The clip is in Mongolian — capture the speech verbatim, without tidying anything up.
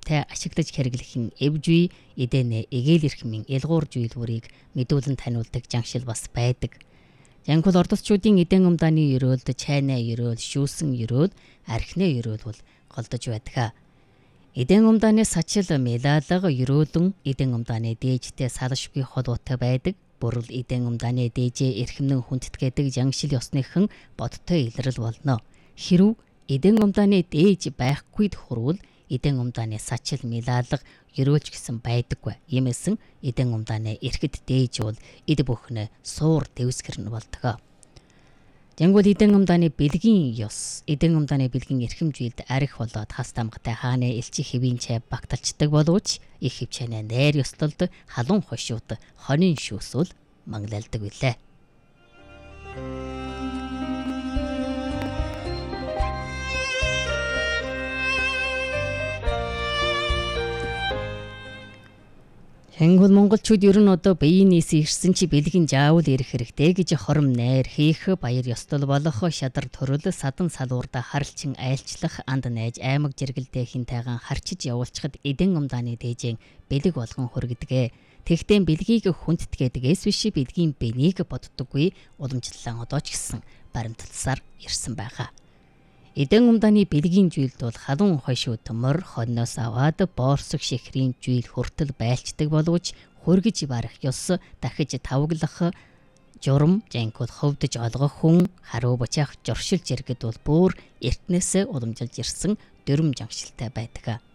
боломжтой ашиглаж хэрэглэх эвжүй эдэнэ эгэлэрхмийн элгуур зүйлүүрийг мэдүүлэн таниулдаг жангшил бас байдаг. Янгол ордосчуудын эдэн умдааны ерөөлд чайна ерөөл, шүүсэн ерөөл, архины ерөөл бол голдож байдаг. Эдэн умдааны сачил мэлалга ерөөлөн эдэн умдааны дээжтэй салшгүй холбоотой байдаг. Бүрэл эдэн умдааны дээжээ эрхэмнэн хүндэтгээдэг жангшил ёсныхан бодтой илрэл болно. Хэрв эдэн умдааны дээж байхгүйд хурвал эдэн умдааны сачил мэлалга ерөөлч гэсэн байдаггүй. Иймээсэн эдэн умдааны эрхэд дээж бол эд бүхнээ суур дэвсгэр нь болдог. Янгол эдэн умдааны бэлгийн ёс, эдэн умдааны бэлгийн эрхэмжүүлд арх болоод хас тамгатай хааны элчи хэвийн чай багталцдаг боловч их хөвчэнэ найр ёслолд халуун хошууд хонин шүүсүүл манглайлдаг билээ. Янгол монголчууд ер нь одоо биенээс ирсэн чи бэлгийн заавал ирэх хэрэгтэй гэж хором найр хийх, баяр ёстол болох, шадар төрөл, садан салуурда харалчин айлчлах, анд найж аймаг жиргэлдээ хинтайгаан харчиж явуулчихад эдэн умдааны дээжэн бэлэг болгон хүргэдэг. Тэгтээ бэлгийг хүндэтгээдгээс биш бэлгийн бэнийг боддоггүй уламжлалаа одоо ч гэсэн баримтласаар ирсэн байгаа. Эдэн умдааны бэлгийн жилд бол халуун хойшуу төмөр хонноос аваад боорсог шихрийн жил хүртэл байлцдаг боловч хөргөж барах ёс дахиж тавглах журам жанкул хөвдөж олгох хүн харуу бачаах журшил жиргэд бол бүр эртнээсээ уламжилж ирсэн дөрөм жангшилтай байдаг.